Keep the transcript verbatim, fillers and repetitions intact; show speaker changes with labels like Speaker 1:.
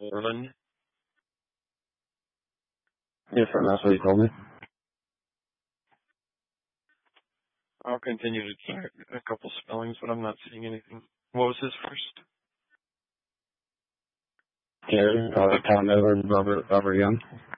Speaker 1: Orland?
Speaker 2: Yes, sir, that's what he told me.
Speaker 1: I'll continue to check a couple spellings, but I'm not seeing anything. What was his first?
Speaker 2: Gary, uh, Tom Edward, Robert, Robert Young.